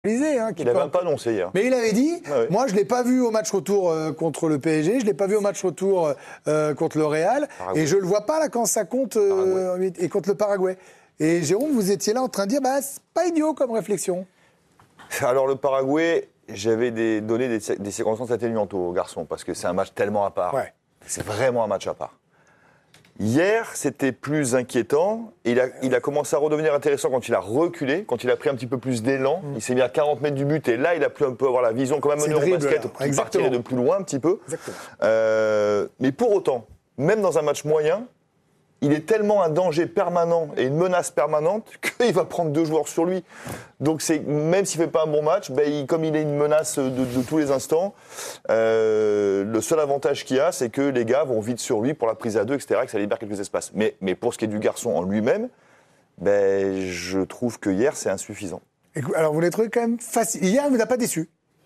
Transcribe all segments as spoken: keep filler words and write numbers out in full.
Hein, il n'avait même pas annoncé hier. Mais il avait dit, ah ouais. moi je ne l'ai pas vu au match retour euh, contre le P S G, je ne l'ai pas vu au match retour euh, contre le Real, Paraguay. Et je ne le vois pas là quand ça compte euh, et contre le Paraguay. Et Jérôme, vous étiez là en train de dire, bah, c'est pas idiot comme réflexion. Alors le Paraguay, j'avais des, donné des, des circonstances atténuantes aux garçons, parce que c'est un match tellement à part. Ouais. C'est vraiment un match à part. Hier, c'était plus inquiétant. Il a, il a commencé à redevenir intéressant quand il a reculé, quand il a pris un petit peu plus d'élan. Mmh. Il s'est mis à quarante mètres du but et là, il a pu un peu avoir la vision, quand même mener au basket, qui partirait de plus loin un petit peu. Euh, mais pour autant, même dans un match moyen, il est tellement un danger permanent et une menace permanente qu'il va prendre deux joueurs sur lui. Donc c'est, même s'il ne fait pas un bon match, ben il, comme il est une menace de, de tous les instants, euh, le seul avantage qu'il y a, c'est que les gars vont vite sur lui pour la prise à deux, et cetera, que ça libère quelques espaces. Mais, mais pour ce qui est du garçon en lui-même, ben, je trouve que hier, c'est insuffisant. Écoute, alors vous les trouvez quand même facile. Hier, il ne vous a pas déçu?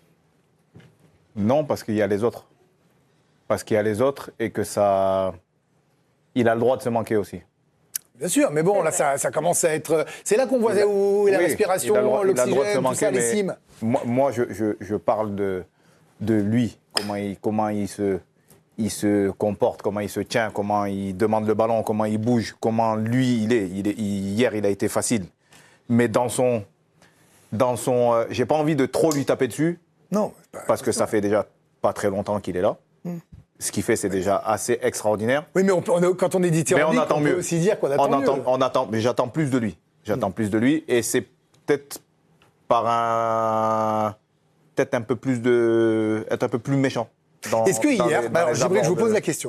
Non, parce qu'il y a les autres. Parce qu'il y a les autres et que ça... Il a le droit de se manquer aussi. Bien sûr, mais bon, là, ça, ça commence à être... C'est là qu'on voit a, où la oui, respiration, l'oxygène, tout ça, les cimes. Moi, moi je, je, je parle de, de lui, comment il, comment il se, il se comporte, comment il se tient, comment il demande le ballon, comment il bouge, comment lui, il est. Il est il, hier, il a été facile. Mais dans son... Dans son euh, j'ai pas envie de trop lui taper dessus. Non. Pas, parce que ça fait déjà pas très longtemps qu'il est là. Hmm. Ce qu'il fait, c'est déjà assez extraordinaire. Oui, mais on, on, quand on est dithyrambique, on, on peut aussi dire qu'on attend on mieux. Attend, on attend, mais j'attends plus de lui. J'attends mmh. plus de lui, et c'est peut-être par un, peut-être un peu plus de, être un peu plus méchant. Dans, Est-ce que hier, les, bah alors, Djibril, je vous pose de... la question.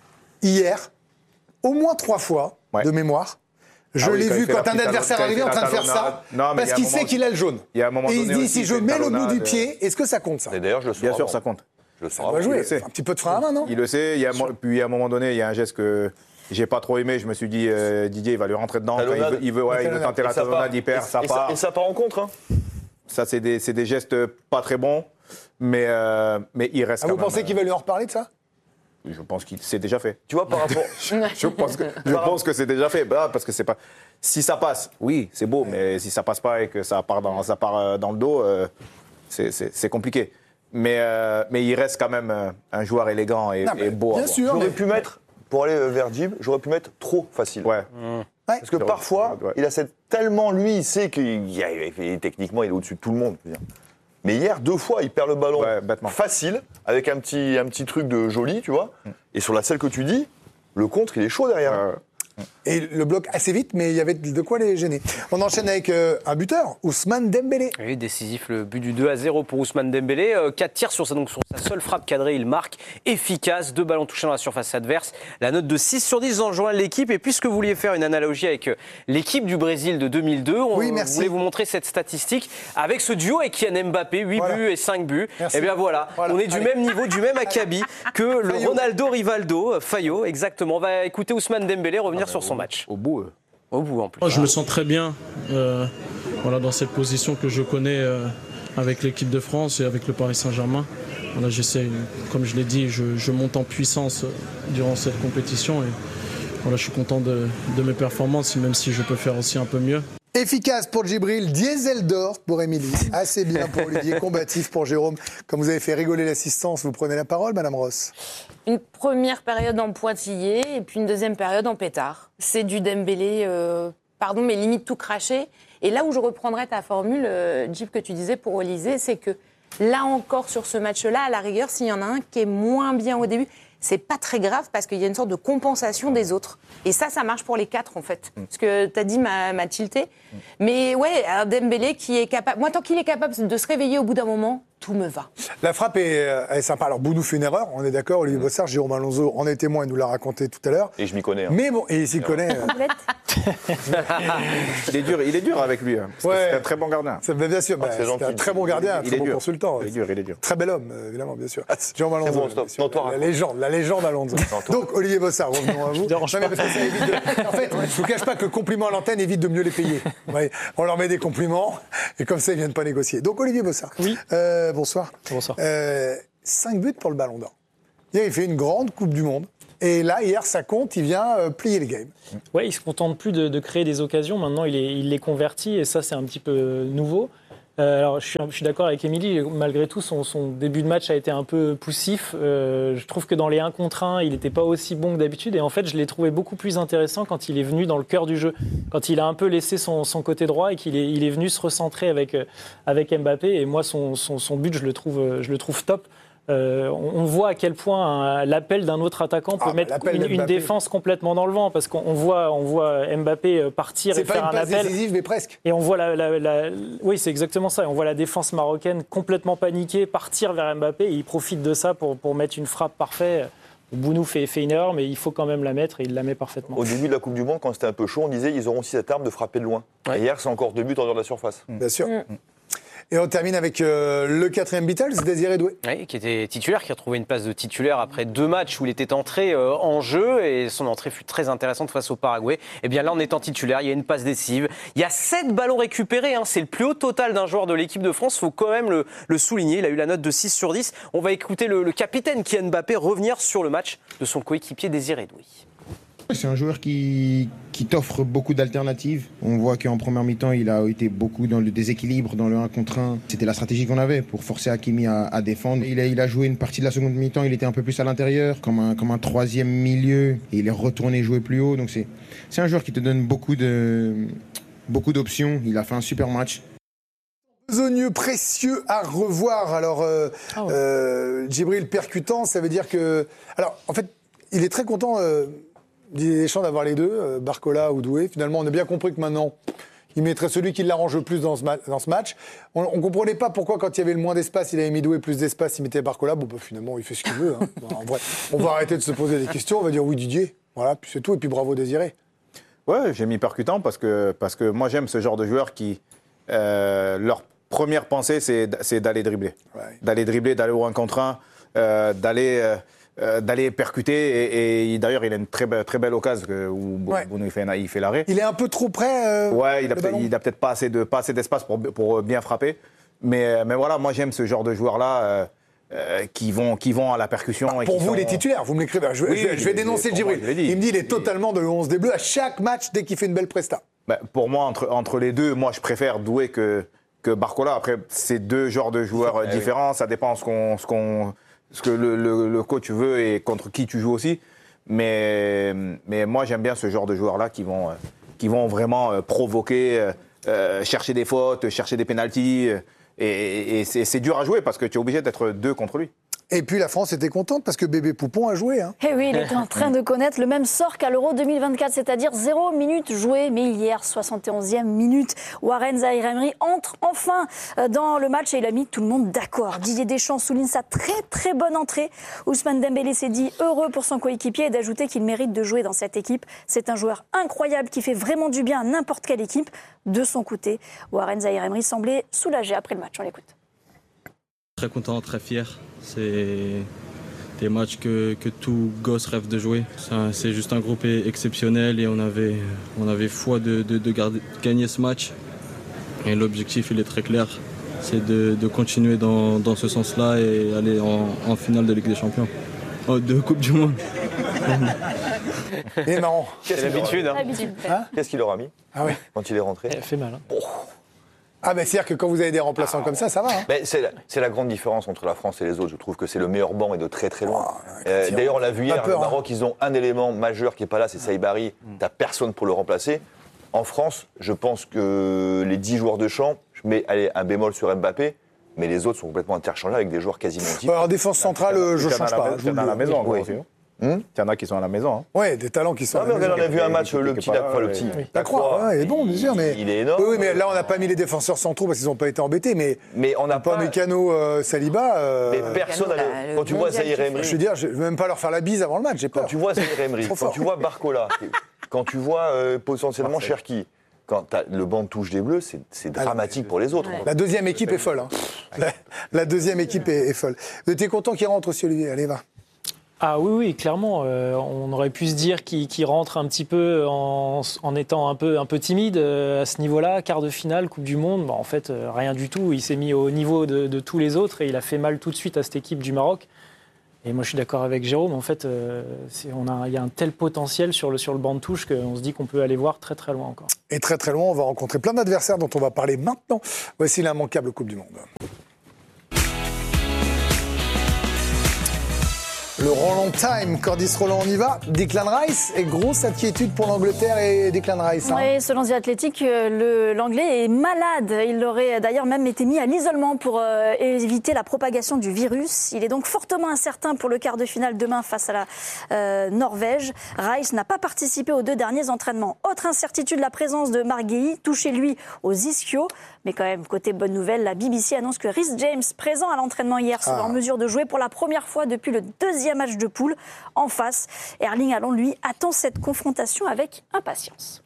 Hier, au moins trois fois ouais. de mémoire, je ah oui, l'ai vu quand un adversaire arrivait en train de faire ça, non, parce qu'il sait qu'il a le jaune. Il y a un moment et il se dit, si je mets le bout du de... pied, est-ce que ça compte ça? Et d'ailleurs, je le Bien sûr, ça compte. Je le sens. Jouer. Il un petit peu de frein à main, non? Il le sait. Il y a, puis à un moment donné, il y a un geste que j'ai pas trop aimé. Je me suis dit, euh, Didier, il va lui rentrer dedans. Enfin, il veut, il veut, ouais, il veut tenter la talonnade, il perd, ça part. Et ça part en contre. Hein. Ça, c'est des, c'est des gestes pas très bons, mais, euh, mais il reste. Ah, quand vous même, pensez qu'il va lui en reparler de ça? Je pense qu'il s'est déjà fait. Tu vois, par rapport. je pense que, je pense que c'est déjà fait. Bah, parce que c'est pas. Si ça passe, oui, c'est beau, mais si ça passe pas et que ça part dans, ça part dans le dos, euh, c'est, c'est, c'est compliqué. Mais, euh, mais il reste quand même euh, un joueur élégant et, non, et beau. Bien sûr. J'aurais pu mettre, pour aller vers Djib, j'aurais pu mettre trop facile. Ouais. Mmh. Parce que ouais. parfois, ouais. il a cette. Tellement lui, il sait que il, techniquement, il est au-dessus de tout le monde. Mais hier, deux fois, il perd le ballon ouais, facile, avec un petit, un petit truc de joli, tu vois. Mmh. Et sur la celle que tu dis, le contre, il est chaud derrière. Euh, Et le bloc assez vite, mais il y avait de quoi les gêner. On enchaîne avec euh, un buteur, Ousmane Dembélé. Oui, décisif, le but du deux à zéro pour Ousmane Dembélé. Euh, quatre tirs sur sa, donc, sur sa seule frappe cadrée, il marque. Efficace, deux ballons touchés dans la surface adverse. La note de six sur dix enjoint l'équipe. Et puisque vous vouliez faire une analogie avec euh, l'équipe du Brésil de deux mille deux, on oui, voulait vous montrer cette statistique avec ce duo avec Kylian Mbappé, huit voilà. buts et cinq buts. Merci. Et bien voilà, voilà. on est du Allez. même niveau, du même acabit que le Fayot. Ronaldo Rivaldo, Fayot, exactement. On va écouter Ousmane Dembélé revenir ah ben, sur son match. Au bout, euh. Au bout en plus. Moi, je me sens très bien euh, voilà, dans cette position que je connais euh, avec l'équipe de France et avec le Paris Saint-Germain. Voilà, j'essaie, comme je l'ai dit, je, je monte en puissance durant cette compétition et voilà, je suis content de, de mes performances, même si je peux faire aussi un peu mieux. Efficace pour Djibril, diesel d'or pour Émilie, assez bien pour Olivier, combatif pour Jérôme. Comme vous avez fait rigoler l'assistance, vous prenez la parole, Madame Ross. Une première période en pointillé et puis une deuxième période en pétard. C'est du Dembélé, euh, pardon, mais limite tout craché. Et là où je reprendrais ta formule, euh, Djib, que tu disais pour Olysée, c'est que là encore sur ce match-là, à la rigueur, s'il y en a un qui est moins bien au début, c'est pas très grave parce qu'il y a une sorte de compensation des autres. Et ça, ça marche pour les quatre, en fait. Mm. Ce que tu as dit m'a, m'a tilté. Mm. Mais ouais, un Dembélé qui est capable... Moi, tant qu'il est capable de se réveiller au bout d'un moment, tout me va. La frappe est, est sympa. Alors, Bounou fait une erreur, on est d'accord. Olivier Bossard, Jérôme Alonso en est témoin, il nous l'a raconté tout à l'heure. Et je m'y connais. Hein. Mais bon, et il s'y connaît. il, est dur, il est dur avec lui. Hein, parce ouais. que c'est un très bon gardien. C'est, bien sûr, bah, c'est, c'est un très bon gardien, un très bon dur. consultant. Il est dur, il est dur. Très bel homme, évidemment, bien sûr. Jérôme Alonso, bon, sûr, la, la légende, la légende Alonso. Donc, Olivier Bossard, revenons à vous. Non, mais parce que ça évite de... En fait, je ne vous cache pas que le compliment à l'antenne évite de mieux les payer. Ouais, on leur met des compliments, et comme ça, ils ne viennent pas négocier. Donc, Olivier Bossard. Oui. Euh, bonsoir. Bonsoir. Euh, cinq buts pour le Ballon d'Or. Hier, il fait une grande Coupe du Monde. Et là, hier, ça compte, il vient euh, plier le game. Oui, il ne se contente plus de, de créer des occasions. Maintenant, il, est, il les convertit, et ça, c'est un petit peu nouveau. Euh, alors, je suis, je suis d'accord avec Émilie. Malgré tout, son, son début de match a été un peu poussif. Euh, je trouve que dans les un contre un, il n'était pas aussi bon que d'habitude. Et en fait, je l'ai trouvé beaucoup plus intéressant quand il est venu dans le cœur du jeu. Quand il a un peu laissé son, son côté droit et qu'il est, il est venu se recentrer avec, avec Mbappé. Et moi, son, son, son but, je le trouve, je le trouve top. Euh, on voit à quel point un, l'appel d'un autre attaquant peut ah, mettre une, une défense complètement dans le vent, parce qu'on voit, on voit Mbappé partir c'est et faire un appel. C'est pas une passe décisive, mais presque. Et on voit la, la, la, oui, c'est exactement ça. Et on voit la défense marocaine complètement paniquée partir vers Mbappé. Et il profite de ça pour, pour mettre une frappe parfaite. Bounou fait, fait une erreur, mais il faut quand même la mettre et il la met parfaitement. Au début de la Coupe du Monde, quand c'était un peu chaud, on disait ils auront aussi cette arme de frapper de loin. Ouais. Et hier, c'est encore deux buts en dehors de la surface. Bien sûr. Mm. Et on termine avec euh, le quatrième Beatles, Désiré Doué. Oui, qui était titulaire, qui a retrouvé une place de titulaire après deux matchs où il était entré euh, en jeu et son entrée fut très intéressante face au Paraguay. Et bien là, en étant titulaire, il y a une passe décisive. Il y a sept ballons récupérés, hein, c'est le plus haut total d'un joueur de l'équipe de France, il faut quand même le, le souligner. Il a eu la note de six sur dix. On va écouter le, le capitaine Kylian Mbappé revenir sur le match de son coéquipier Désiré Doué. C'est un joueur qui, qui t'offre beaucoup d'alternatives. On voit qu'en première mi-temps, il a été beaucoup dans le déséquilibre, dans le un contre un. C'était la stratégie qu'on avait pour forcer Hakimi à, à défendre. Il a, il a joué une partie de la seconde mi-temps, il était un peu plus à l'intérieur, comme un, comme un troisième milieu. Et il est retourné jouer plus haut. Donc c'est, c'est un joueur qui te donne beaucoup, de, beaucoup d'options. Il a fait un super match. Besogneux, précieux à revoir. Alors, euh, oh. euh, Djibril percutant, ça veut dire que... Alors, en fait, il est très content... Euh, Didier Deschamps d'avoir les deux, Barcola ou Doué. Finalement, on a bien compris que maintenant, il mettrait celui qui l'arrange le plus dans ce, ma- dans ce match. On ne comprenait pas pourquoi, quand il y avait le moins d'espace, il avait mis Doué, plus d'espace, il mettait Barcola. Bon, bah, finalement, il fait ce qu'il veut. Hein. Bon, en vrai, on va arrêter de se poser des questions. On va dire oui, Didier. Voilà, puis c'est tout. Et puis bravo, Désiré. Ouais, j'ai mis percutant parce que, parce que moi, j'aime ce genre de joueurs qui, euh, leur première pensée, c'est, c'est d'aller dribbler. Ouais. D'aller dribbler, d'aller au un contre un, euh, d'aller... Euh, Euh, d'aller percuter et, et d'ailleurs il a une très, be- très belle occasion où ouais. Bounou il fait, il fait l'arrêt. Il est un peu trop près. Euh, ouais, il a, peut-être, il a peut-être pas assez, de, pas assez d'espace pour, pour bien frapper. Mais, mais voilà, moi j'aime ce genre de joueurs-là euh, euh, qui, vont, qui vont à la percussion. Bah, et pour qui vous sont... les titulaires, vous me l'écrivez. Je, oui, je, je vais dénoncer Djibril. Il me dit il est totalement de le onze des Bleus à chaque match dès qu'il fait une belle presta. Bah, pour moi, entre, entre les deux, moi je préfère Doué que, que Barcola. Après, c'est deux genres de joueurs c'est, différents. Oui. Ça dépend ce qu'on... Ce qu'on ce que le, le, le coach veut et contre qui tu joues aussi. Mais, mais moi, j'aime bien ce genre de joueurs-là qui vont, qui vont vraiment provoquer, euh, chercher des fautes, chercher des pénaltys. Et, et, et c'est, c'est dur à jouer parce que tu es obligé d'être deux contre lui. Et puis la France était contente parce que bébé Poupon a joué. Hein. Eh oui, il était en train de connaître le même sort qu'à l'Euro deux mille vingt-quatre, c'est-à-dire zéro minute jouée. Mais hier, soixante et onzième minute, Warren Zaïre-Emery entre enfin dans le match et il a mis tout le monde d'accord. Didier Deschamps souligne sa très très bonne entrée. Ousmane Dembélé s'est dit heureux pour son coéquipier et d'ajouter qu'il mérite de jouer dans cette équipe. C'est un joueur incroyable qui fait vraiment du bien à n'importe quelle équipe. De son côté, Warren Zaïre-Emery semblait soulagé après le match. On l'écoute. Très content, très fier. C'est des matchs que, que tout gosse rêve de jouer. Ça, c'est juste un groupe exceptionnel et on avait, on avait foi de, de, de garder, gagner ce match. Et l'objectif, il est très clair, c'est de, de continuer dans, dans ce sens-là et aller en, en finale de Ligue des Champions. Oh, de Coupe du Monde. Il est marrant. C'est l'habitude. Hein. Hein Qu'est-ce qu'il leur a mis ah ouais. quand il est rentré? Ça fait mal. Hein. Oh. Ah ben c'est-à-dire que quand vous avez des remplaçants ah, comme ça, ça va. Hein. Ben, c'est, la, c'est la grande différence entre la France et les autres. Je trouve que c'est le meilleur banc et de très très loin. Oh, euh, d'ailleurs, on l'a vu hier, peur, le Maroc, hein. Ils ont un élément majeur qui n'est pas là, c'est Saïbari. Mm. T'as personne pour le remplacer. En France, je pense que les dix joueurs de champ, je mets allez, un bémol sur Mbappé, mais les autres sont complètement interchangeables avec des joueurs quasiment types. Alors défense centrale, euh, je ne change pas. C'est dans la maison, oui. aussi. Hum il y en a qui sont à la maison. Hein. Oui, des talents qui sont ah, à la mais maison. On a vu un match, le petit Lacroix, le petit. Lacroix, il est bon, bien sûr. Mais... Il est énorme. Oui, mais là, on n'a pas mis les défenseurs centraux parce qu'ils n'ont pas été embêtés. Mais, mais on n'a pas. Pas Mécano, euh, Saliba. Euh... Mais personne n'a. Quand tu vois Zaïre-Emery. Je veux dire, je ne vais même pas leur faire la bise avant le match, j'ai peur. Quand tu vois Zaïre-Emery, quand tu vois Barcola, quand tu vois euh, potentiellement Cherki. Quand le banc de touche des Bleus, c'est, c'est dramatique ah, pour les autres. Ouais. La deuxième équipe est folle. Hein. La, la deuxième équipe est, est folle. Vous étiez content qu'il rentre aussi, Olivier? Allez, va. Ah oui, oui, clairement. Euh, on aurait pu se dire qu'il, qu'il rentre un petit peu en, en étant un peu, un peu timide euh, à ce niveau-là. Quart de finale, Coupe du Monde. Bon, en fait, euh, rien du tout. Il s'est mis au niveau de, de tous les autres et il a fait mal tout de suite à cette équipe du Maroc. Et moi, je suis d'accord avec Jérôme. En fait, euh, c'est, on a, il y a un tel potentiel sur le, sur le banc de touche qu'on se dit qu'on peut aller voir très très loin encore. Et très très loin, on va rencontrer plein d'adversaires dont on va parler maintenant. Voici l'immanquable Coupe du Monde. Le Roland Time, Cordis Roland, on y va. Declan Rice, et grosse inquiétude pour l'Angleterre et Declan Rice. Hein. Oui, selon The Athletic, le, l'Anglais est malade. Il aurait d'ailleurs même été mis à l'isolement pour euh, éviter la propagation du virus. Il est donc fortement incertain pour le quart de finale demain face à la euh, Norvège. Rice n'a pas participé aux deux derniers entraînements. Autre incertitude, la présence de Marc Guéhi, touché lui aux ischios. Mais quand même, côté bonne nouvelle, la B B C annonce que Reece James, présent à l'entraînement hier, sera ah. en mesure de jouer pour la première fois depuis le deuxième match de poule en face. Erling Haaland, lui, attend cette confrontation avec impatience.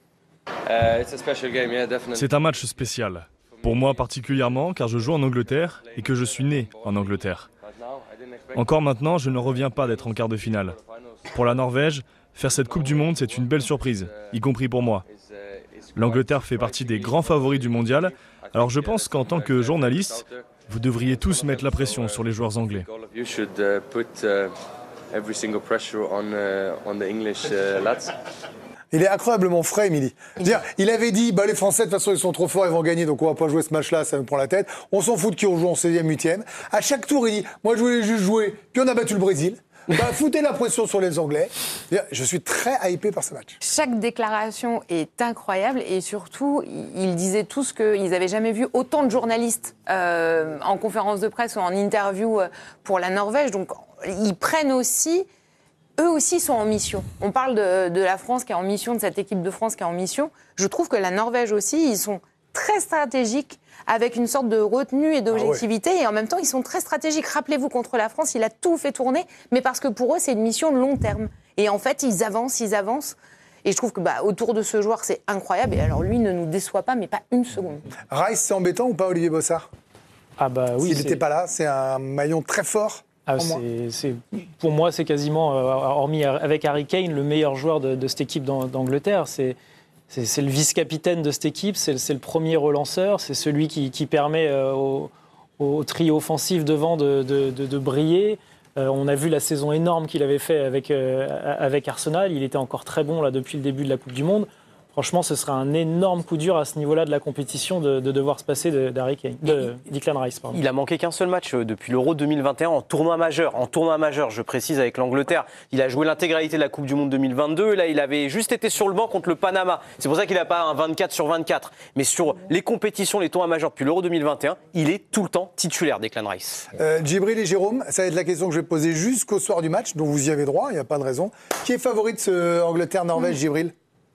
C'est un match spécial. Pour moi particulièrement, car je joue en Angleterre et que je suis né en Angleterre. Encore maintenant, je ne reviens pas d'être en quart de finale. Pour la Norvège, faire cette Coupe du Monde, c'est une belle surprise, y compris pour moi. L'Angleterre fait partie des grands favoris du mondial, alors je pense qu'en tant que journaliste, vous devriez tous mettre la pression sur les joueurs anglais. Il est incroyablement frais, Émilie. Il avait dit, bah, les Français, de toute façon, ils sont trop forts, ils vont gagner, donc on va pas jouer ce match-là, ça me prend la tête. On s'en fout de qui on joue en seizième, huitième. À chaque tour, il dit, moi, je voulais juste jouer, puis on a battu le Brésil. Bah, foutez la pression sur les Anglais. Je suis très hypé par ce match. Chaque déclaration est incroyable et surtout, ils disaient tous qu'ils n'avaient jamais vu autant de journalistes euh, en conférence de presse ou en interview pour la Norvège. Donc, ils prennent aussi... Eux aussi sont en mission. On parle de, de la France qui est en mission, de cette équipe de France qui est en mission. Je trouve que la Norvège aussi, ils sont très stratégiques, avec une sorte de retenue et d'objectivité. Ah ouais. Et en même temps, ils sont très stratégiques. Rappelez-vous, contre la France, il a tout fait tourner, mais parce que pour eux, c'est une mission de long terme. Et en fait, ils avancent, ils avancent. Et je trouve que bah, autour de ce joueur, c'est incroyable. Et alors, lui ne nous déçoit pas, mais pas une seconde. Rice, c'est embêtant ou pas, Olivier Bossard ? Ah bah oui. S'il n'était pas là, c'est un maillon très fort. Ah, c'est, c'est, pour moi, c'est quasiment, euh, hormis avec Harry Kane, le meilleur joueur de, de cette équipe d'Angleterre. C'est, c'est, c'est le vice-capitaine de cette équipe, c'est, c'est le premier relanceur, c'est celui qui, qui permet euh, au, au trio offensif devant de, de, de, de briller. Euh, on a vu la saison énorme qu'il avait fait avec, euh, avec Arsenal. Il était encore très bon là, depuis le début de la Coupe du Monde. Franchement, ce serait un énorme coup dur à ce niveau-là de la compétition de, de devoir se passer de, d'Harry Kane, de Declan Rice. Pardon. Il a manqué qu'un seul match depuis l'Euro deux mille vingt et un en tournoi majeur. En tournoi majeur, je précise, avec l'Angleterre. Il a joué l'intégralité de la Coupe du Monde deux mille vingt-deux. Là, il avait juste été sur le banc contre le Panama. C'est pour ça qu'il n'a pas un vingt-quatre sur vingt-quatre. Mais sur les compétitions, les tournois majeurs depuis l'Euro deux mille vingt et un, il est tout le temps titulaire, Declan Rice. Euh, Djibril et Jérôme, ça va être la question que je vais poser jusqu'au soir du match, donc vous y avez droit, il n'y a pas de raison. Qui est favori de ce Angleterre-Norvège, mmh. Djibril ?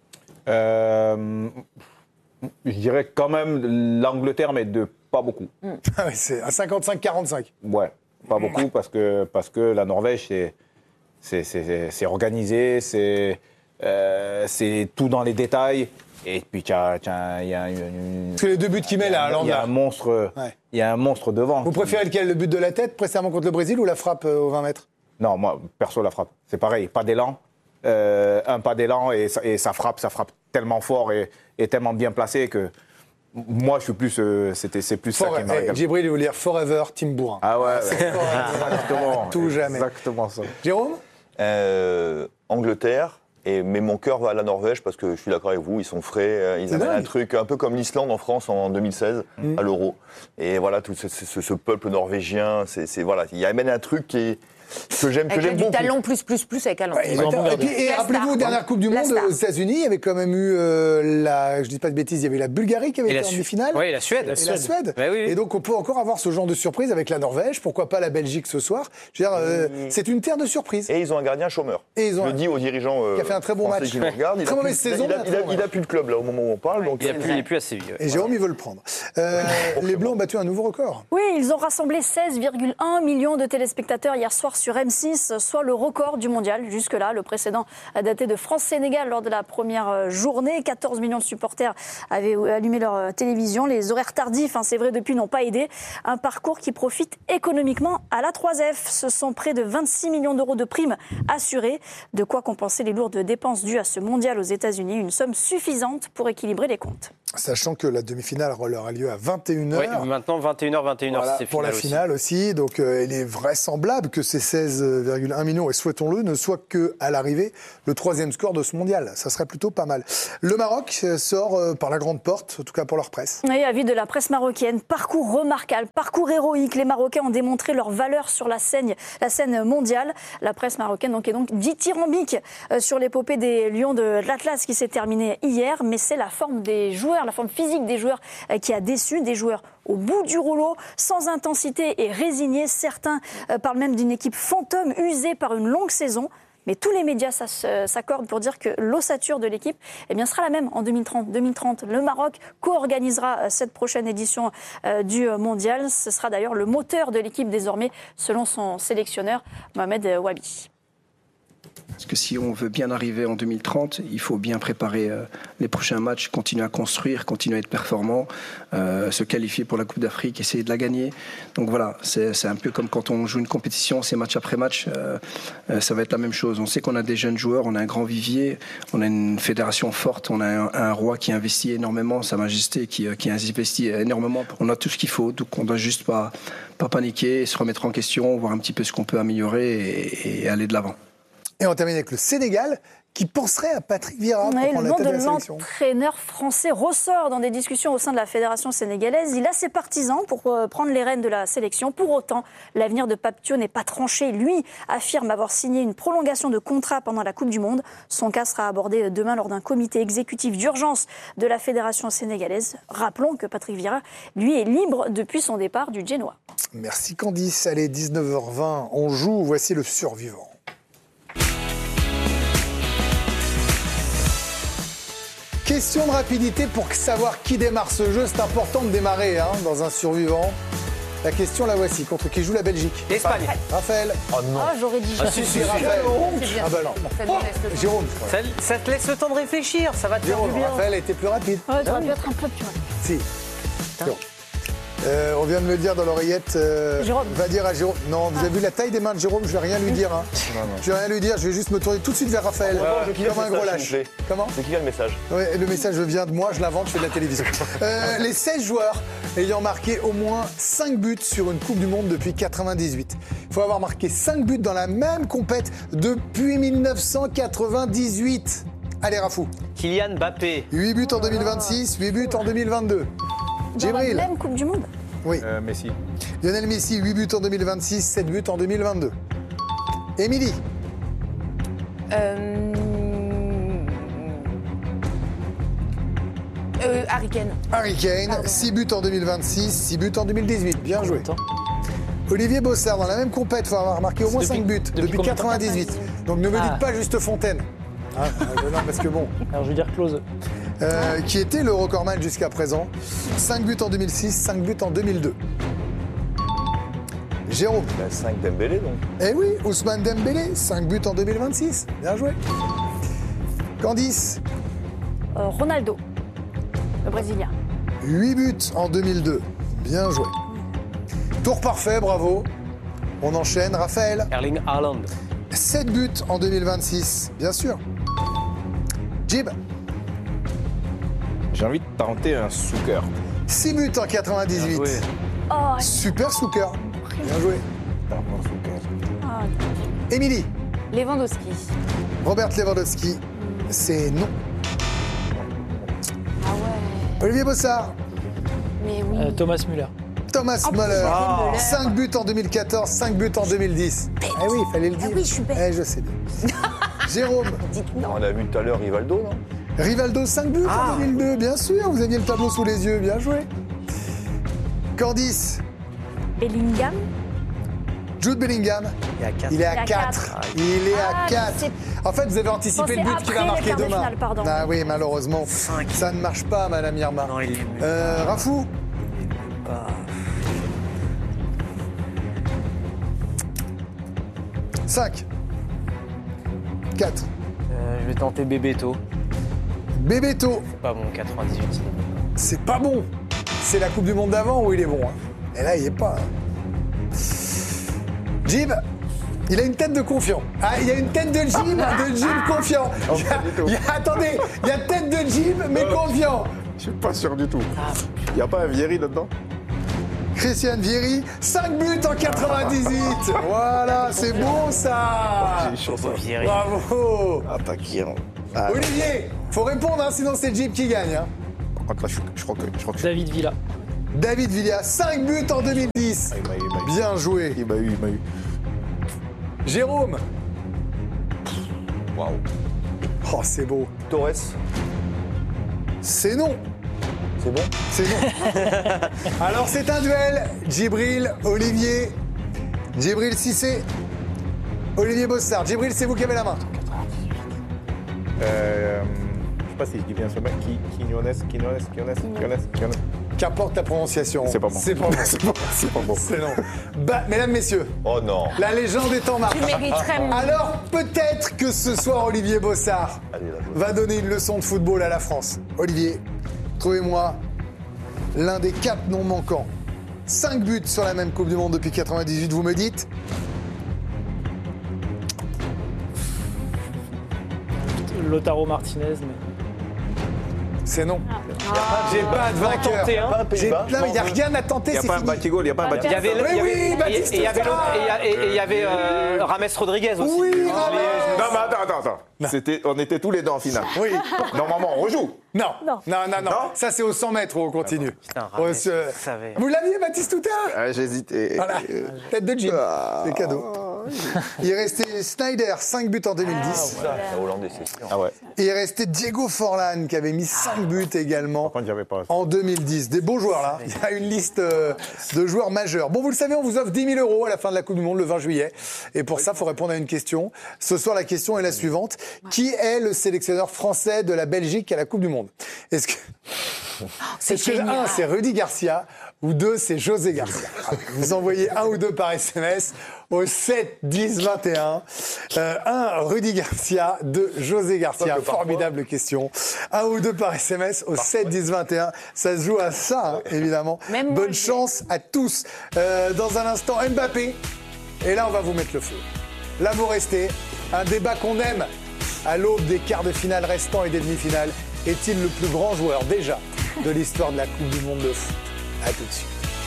Euh, je dirais quand même l'Angleterre, mais de pas beaucoup. Mm. Ah oui, c'est à cinquante-cinq quarante-cinq. Ouais, pas beaucoup, parce que, parce que la Norvège, c'est, c'est, c'est, c'est organisé, c'est, euh, c'est tout dans les détails. Et puis, il y a une... Parce que les deux buts qu'il met là, il y a un monstre, ouais. Il y a un monstre devant. Vous préférez lequel, le but de la tête, précédemment contre le Brésil, ou la frappe aux vingt mètres ? Non, moi, perso, la frappe. C'est pareil, pas d'élan. Euh, un pas d'élan et, et ça frappe, ça frappe tellement fort et, et tellement bien placé que moi je suis plus, euh, c'était, c'est plus For, ça qui me régale. Djibril, il veut lire Forever, Tim Bourrin. Ah ouais, ouais. Exactement. Tout jamais. Exactement ça. Jérôme euh, Angleterre, et, mais mon cœur va à la Norvège parce que je suis d'accord avec vous, ils sont frais, ils amènent un truc un peu comme l'Islande en France en deux mille seize mmh. à l'Euro. Et voilà, tout ce, ce, ce peuple norvégien, c'est, c'est, voilà, il amène un truc qui est. Que j'aime, que avec j'aime du beaucoup. talent plus, plus, plus avec Haaland. Ouais, et, puis, et rappelez-vous, dernière Coupe du Monde aux États-Unis, il y avait quand même eu, euh, la, je dis pas de bêtises, il y avait la Bulgarie qui avait et été en demi-finale. Oui, la Suède. Et la Suède. Suède. Bah oui, oui. Et donc, on peut encore avoir ce genre de surprise avec la Norvège. Pourquoi pas la Belgique ce soir ? Je veux dire, euh, mmh. c'est une terre de surprise. Et ils ont un gardien chômeur. Et ils ont je le dis aux dirigeants euh, qui a fait un très bon match. Qui nous regardent. Très mauvaise saison. Il n'a plus de club là au moment où on parle. Donc il n'est plus à Séville. Et Jérôme, il veut le prendre. Les Bleus ont battu un nouveau record. Oui, ils ont rassemblé seize virgule un millions de téléspectateurs hier soir sur M six, soit le record du mondial. Jusque-là, le précédent a daté de France-Sénégal lors de la première journée. quatorze millions de supporters avaient allumé leur télévision. Les horaires tardifs, hein, c'est vrai, depuis n'ont pas aidé. Un parcours qui profite économiquement à la trois F. Ce sont près de vingt-six millions d'euros de primes assurées. De quoi compenser les lourdes dépenses dues à ce mondial aux États-Unis. Une somme suffisante pour équilibrer les comptes. Sachant que la demi-finale aura lieu à vingt et une heures. Oui, maintenant vingt et une heures, vingt et une heures, voilà, c'est pour la finale aussi. aussi. Donc, euh, il est vraisemblable que ces seize virgule un millions, et souhaitons-le, ne soit qu'à l'arrivée le troisième score de ce mondial. Ça serait plutôt pas mal. Le Maroc sort par la grande porte, en tout cas pour leur presse. Oui, avis de la presse marocaine. Parcours remarquable, parcours héroïque. Les Marocains ont démontré leur valeur sur la scène, la scène mondiale. La presse marocaine donc, est donc dithyrambique sur l'épopée des Lions de l'Atlas qui s'est terminée hier. Mais c'est la forme des joueurs, la forme physique des joueurs qui a déçu. Des joueurs au bout du rouleau, sans intensité et résignés. Certains parlent même d'une équipe fantôme usée par une longue saison. Mais tous les médias s'accordent pour dire que l'ossature de l'équipe eh bien, sera la même en deux mille trente. deux mille trente, le Maroc co-organisera cette prochaine édition du Mondial. Ce sera d'ailleurs le moteur de l'équipe désormais, selon son sélectionneur Mohamed Wabi. Parce que si on veut bien arriver en deux mille trente, il faut bien préparer euh, les prochains matchs, continuer à construire, continuer à être performant, euh, se qualifier pour la Coupe d'Afrique, essayer de la gagner. Donc voilà, c'est, c'est un peu comme quand on joue une compétition, c'est match après match, euh, euh, ça va être la même chose. On sait qu'on a des jeunes joueurs, on a un grand vivier, on a une fédération forte, on a un, un roi qui investit énormément, Sa Majesté qui, qui investit énormément. On a tout ce qu'il faut, donc on ne doit juste pas, pas paniquer, se remettre en question, voir un petit peu ce qu'on peut améliorer et, et aller de l'avant. Et on termine avec le Sénégal, qui penserait à Patrick Vieira pour oui, prendre le la nom tête de, de la sélection. L'entraîneur français ressort dans des discussions au sein de la fédération sénégalaise. Il a ses partisans pour prendre les rênes de la sélection. Pour autant, l'avenir de Pape Thiaw n'est pas tranché. Lui affirme avoir signé une prolongation de contrat pendant la Coupe du Monde. Son cas sera abordé demain lors d'un comité exécutif d'urgence de la fédération sénégalaise. Rappelons que Patrick Vieira, lui, est libre depuis son départ du Genoa. Merci Candice. Allez, dix-neuf heures vingt, on joue. Voici le survivant. Question de rapidité pour savoir qui démarre ce jeu. C'est important de démarrer hein, dans un survivant. La question, la voici. Contre qui joue la Belgique? L'Espagne. Raphaël. Oh non. Ah, j'aurais dit Ah si, si, Raphaël. Ah bah non. Oh, Jérôme. Ça, ça te laisse le temps de réfléchir, ça va te faire Jérôme, du bien. Raphaël a été plus rapide. Ouais, t'aurais pu être un peu plus rapide. Si. Jérôme. Euh, on vient de me le dire dans l'oreillette. Euh, Jérôme. Va dire à Jérôme. Non, vous Ah. avez vu la taille des mains de Jérôme, je vais rien lui dire. Hein. Non, non. Je vais rien lui dire, je vais juste me tourner tout de suite vers Raphaël. Ouais, ouais, comme un gros lâche. Comment? C'est qui a le message? Ouais, le message vient de moi, je l'invente, je fais de la télévision. Euh, les seize joueurs ayant marqué au moins cinq buts sur une Coupe du Monde depuis quatre-vingt-dix-huit. Il faut avoir marqué cinq buts dans la même compète depuis mille neuf cent quatre-vingt-dix-huit. Allez, Rafou. Kylian Mbappé. huit buts en deux mille vingt-six, huit buts en deux mille vingt-deux. Dans la Djibril. même Coupe du Monde. Oui. Euh, Messi. Lionel Messi, huit buts en deux mille vingt-six, sept buts en deux mille vingt-deux. Émilie. Euh... Euh, Harry Kane. Harry Kane, Pardon. six buts en deux mille vingt-six, six buts en deux mille dix-huit. Bien joué. Olivier Bossard, dans la même compète, il faut avoir marqué au moins Depuis- cinq buts depuis depuis combien de temps? quatre-vingt-dix-huit. Donc ne me Ah. dites pas Juste Fontaine. Ah, euh, non, parce que bon, Alors je veux dire close. euh, qui était le recordman jusqu'à présent. cinq buts en deux mille six, cinq buts en deux mille deux. Jérôme. Il a cinq Dembélé donc. Eh oui, Ousmane Dembélé, cinq buts en deux mille vingt-six. Bien joué. Candice. Euh, Ronaldo, le Brésilien. huit buts en deux mille deux. Bien joué. Tour parfait, bravo. On enchaîne. Raphaël. Erling Haaland. sept buts en deux mille vingt-six. Bien sûr. Jib. J'ai envie de tenter un Souker. six buts en quatre-vingt-dix-huit. Bien joué. Oh, Super Souker. Bien joué. ah, Émilie. Lewandowski. Robert Lewandowski. C'est non. Ah ouais. Olivier Bossard. Mais oui. Euh, Thomas Müller. Thomas Oh, Müller. ah. cinq buts en deux mille quatorze, cinq buts en deux mille dix. Ah oui, il fallait le dire. Ah oui, je suis bête. Eh, je sais bien. Jérôme. Dites non. On a vu tout à l'heure Rivaldo, non? Rivaldo, cinq buts en deux mille deux, bien sûr. Vous aviez le tableau sous les yeux, bien joué. Candice. Bellingham. Jude Bellingham. Il y a quatre. Il est à Il est à quatre. quatre. Il est Ah, à quatre. c'est- En fait, vous avez anticipé le Pensez but qu'il va après marquer les quarts de demain. finale, pardon. Ah oui, malheureusement. Cinq. Ça ne marche pas, Madame Irma. Non, il est mieux. Euh, Rafou. Ah. cinq. quatre. Euh, je vais tenter Bebeto. Bebeto. Pas bon, quatre-vingt-dix-huit. C'est pas bon. C'est la Coupe du Monde d'avant où il est bon. Hein. Et là, il est pas. hein. Jib, il a une tête de confiant. Ah, il y a une tête de Jib, de Jib confiant. Il y a- il y a- attendez, il y a tête de Jib, mais confiant. Je suis pas sûr du tout. Il n'y a pas un Vieri là-dedans? Christian Vieri, cinq buts en quatre-vingt-dix-huit. Voilà, c'est bon ça. Bravo. Attaquant. Olivier, faut répondre, hein, sinon c'est Jeep qui gagne. Hein. Par contre, là, je, je crois que... Je crois que David Villa. David Villa, cinq buts en deux mille dix. Ah, il m'a eu, il m'a eu. Bien joué. Il m'a eu, il m'a eu. Jérôme. Waouh. Oh, c'est beau. Torres. C'est non. C'est bon. C'est non. Alors, c'est un duel. Djibril, Olivier. Djibril Cissé. Olivier Bossard. Djibril, c'est vous qui avez la main. Euh, je sais pas si je dis bien ce mec. Qui, Quinones, Quinones, Quinones, Quinones, Quinones. Qu'importe ta prononciation. C'est pas bon. C'est pas bon. C'est pas, c'est pas bon. C'est non. Bah, mesdames, messieurs. Oh non. La légende est en marche. Tu mériterais mieux. Alors, peut-être que ce soir, Olivier Bossard Allez, là, je- va donner une leçon de football à la France. Olivier, trouvez-moi l'un des quatre noms manquants. Cinq buts sur la même Coupe du Monde depuis quatre-vingt-dix-huit, vous me dites? Lautaro Martinez. Mais... C'est non. Ah. J'ai pas de vainqueur. Tenter, hein. Pas un J'ai- Pays-Bas. Non, mais il n'y a rien à tenter, Il n'y a c'est pas un fini. Batigol, il n'y a pas un Ah, Batigol. Il y avait, Oui, il y avait- oui, et- Baptiste et il y avait, Star. l'autre- et il y a- et- et il y avait euh, Rames Rodriguez aussi. Oui, Non, Rames. mais attends, attends, attends. C'était, on était tous les deux en finale. Oui. Normalement, on rejoue. Non. Non. Non, non, non. Non Ça, c'est au cent mètres où on continue. Putain, Rames, Ouais, c'est- je savais. Vous l'aviez, Baptiste, tout à l'heure? Ah, j'hésitais. Voilà. Euh, Tête de Jim. Ah. C'est cadeau. Il restait Snyder, cinq buts en deux mille dix. Ça, c'est hollandais, c'est sûr. Ah ouais. Et il restait Diego Forlan qui avait mis cinq buts également Par contre, j'avais pas. en deux mille dix. Des beaux joueurs là. Il y a une liste euh, de joueurs majeurs. Bon, vous le savez, on vous offre dix mille euros à la fin de la Coupe du Monde le vingt juillet. Et pour ça, il faut répondre à une question. Ce soir, la question est la suivante. Qui est le sélectionneur français de la Belgique à la Coupe du Monde? Est-ce que... C'est Est-ce que, génial. un, c'est Rudy Garcia, ou deux, c'est José Garcia. Vous envoyez un ou deux par S M S au sept dix vingt et un. Euh, un, Rudy Garcia, deux, José Garcia. Formidable question. Un ou deux par S M S au sept dix vingt et un. Ça se joue à ça, hein, évidemment. Même moi, Bonne je- chance à tous. Euh, dans un instant, Mbappé. Et là, on va vous mettre le feu. Là, vous restez. Un débat qu'on aime à l'aube des quarts de finale restants et des demi-finales. Est-il le plus grand joueur, déjà, de l'histoire de la Coupe du Monde de foot? À tout de suite.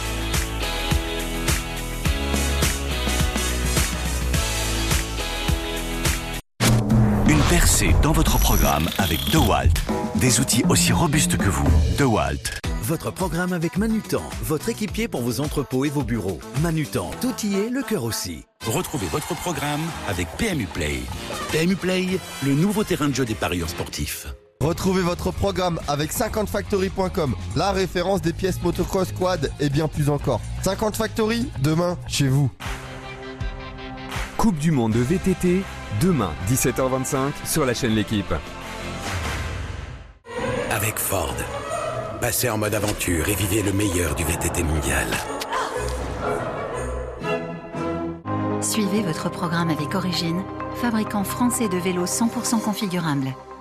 Une percée dans votre programme avec DeWalt. Des outils aussi robustes que vous. DeWalt. Votre programme avec Manutan, votre équipier pour vos entrepôts et vos bureaux. Manutan, tout y est, le cœur aussi. Retrouvez votre programme avec P M U Play. P M U Play, le nouveau terrain de jeu des parieurs sportifs. Retrouvez votre programme avec cinquante factory point com, la référence des pièces motocross, quad et bien plus encore. cinquante Factory, demain, chez vous. Coupe du Monde de V T T, demain, dix-sept heures vingt-cinq, sur la chaîne L'Équipe. Avec Ford, passez en mode aventure et vivez le meilleur du V T T mondial. Suivez votre programme avec Origine, fabricant français de vélos cent pour cent configurables.